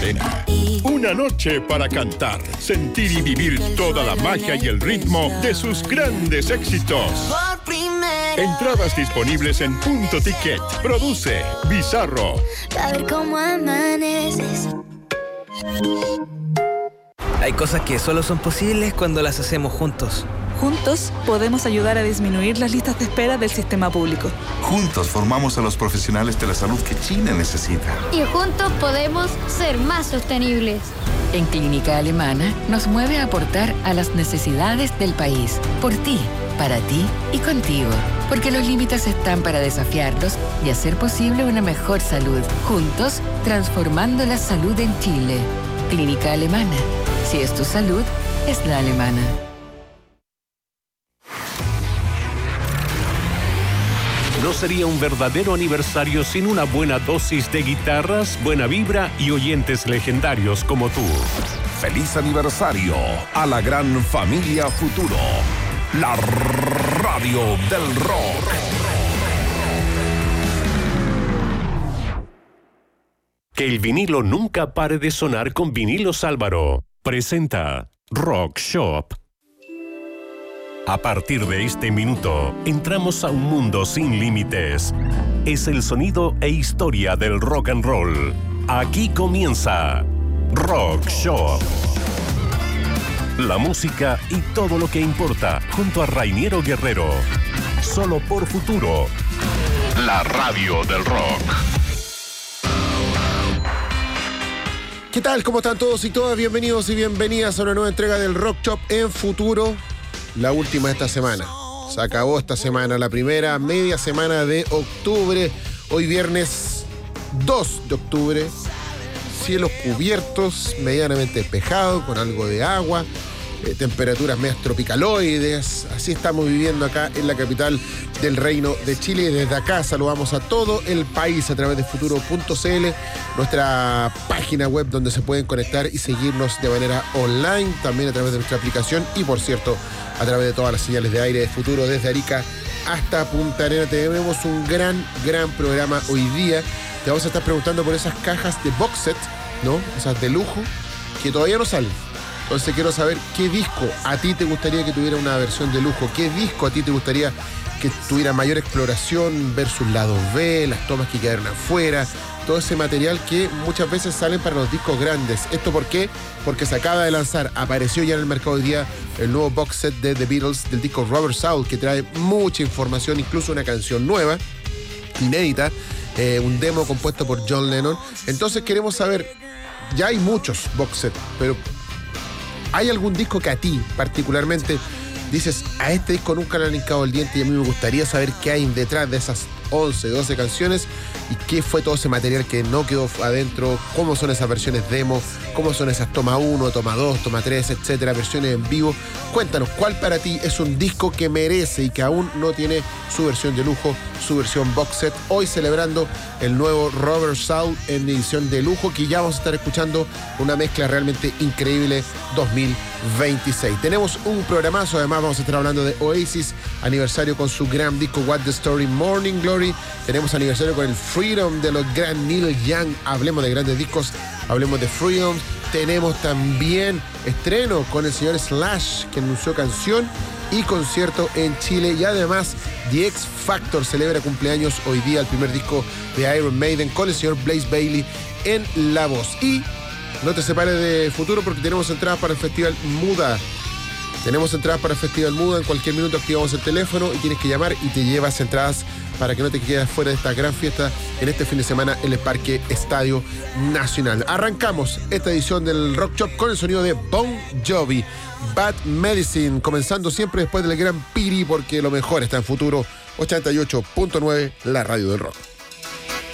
Arena. Una noche para cantar, sentir y vivir toda la magia y el ritmo de sus grandes éxitos. Entradas disponibles en Punto Ticket. Produce Bizarro. A ver cómo amaneces. Hay cosas que solo son posibles cuando las hacemos juntos. Juntos podemos ayudar a disminuir las listas de espera del sistema público. Juntos formamos a los profesionales de la salud que Chile necesita. Y juntos podemos ser más sostenibles. En Clínica Alemana nos mueve a aportar a las necesidades del país. Por ti, para ti y contigo. Porque los límites están para desafiarlos y hacer posible una mejor salud. Juntos, transformando la salud en Chile. Clínica Alemana. Si es tu salud, es la alemana. No sería un verdadero aniversario sin una buena dosis de guitarras, buena vibra y oyentes legendarios como tú. ¡Feliz aniversario a la gran familia Futuro! La radio del rock. Que el vinilo nunca pare de sonar con Vinilos Álvaro. Presenta Rock Shop. A partir de este minuto, entramos a un mundo sin límites. Es el sonido e historia del rock and roll. Aquí comienza Rock Shop. La música y todo lo que importa, junto a Rainiero Guerrero. Solo por Futuro. La radio del rock. ¿Qué tal? ¿Cómo están todos y todas? Bienvenidos y bienvenidas a una nueva entrega del Rock Shop en Futuro. La última de esta semana. Se acabó esta semana, la primera media semana de octubre. Hoy viernes 2 de octubre. Cielos cubiertos, medianamente despejados, con algo de agua. Temperaturas medias tropicaloides. Así estamos viviendo acá en la capital del Reino de Chile. Y desde acá saludamos a todo el país a través de futuro.cl, nuestra página web donde se pueden conectar y seguirnos de manera online, también a través de nuestra aplicación y, por cierto, a través de todas las señales de aire de Futuro desde Arica hasta Punta Arenas. Tenemos un gran programa hoy día. Te vamos a estar preguntando por esas cajas de box set, ¿no? Esas de lujo que todavía no salen. Entonces quiero saber qué disco a ti te gustaría que tuviera una versión de lujo, qué disco a ti te gustaría que tuviera mayor exploración, ver sus lados B, las tomas que quedaron afuera, todo ese material que muchas veces salen para los discos grandes. ¿Esto por qué? Porque se acaba de lanzar, apareció ya en el mercado hoy día el nuevo box set de The Beatles del disco Rubber Soul, que trae mucha información, incluso una canción nueva, inédita, un demo compuesto por John Lennon. Entonces queremos saber, ya hay muchos box set, pero ¿hay algún disco que a ti particularmente dices, a este disco nunca le han hincado el diente y a mí me gustaría saber qué hay detrás de esas 11, 12 canciones y qué fue todo ese material que no quedó adentro, cómo son esas versiones demo, cómo son esas toma 1, toma 2, toma 3, etcétera, versiones en vivo? Cuéntanos, ¿cuál para ti es un disco que merece y que aún no tiene su versión de lujo, su versión box set? Hoy celebrando el nuevo Rubber Soul en edición de lujo, que ya vamos a estar escuchando una mezcla realmente increíble 2026. Tenemos un programazo, además vamos a estar hablando de Oasis, aniversario con su gran disco What the Story, Morning Glory. Tenemos aniversario con el Freedom de los gran Neil Young. Hablemos de grandes discos, hablemos de Freedom. Tenemos también estreno con el señor Slash, que anunció canción y concierto en Chile. Y además, The X Factor celebra cumpleaños hoy día, el primer disco de Iron Maiden, con el señor Blaze Bayley en la voz. Y no te separes de Futuro porque tenemos entradas para el Festival Muda. Tenemos entradas para el Festival Muda. En cualquier minuto activamos el teléfono y tienes que llamar y te llevas entradas para que no te quedes fuera de esta gran fiesta en este fin de semana en el Parque Estadio Nacional. Arrancamos esta edición del Rock Shop con el sonido de Bon Jovi, Bad Medicine, comenzando siempre después del gran Piri, porque lo mejor está en Futuro 88.9, la radio del rock.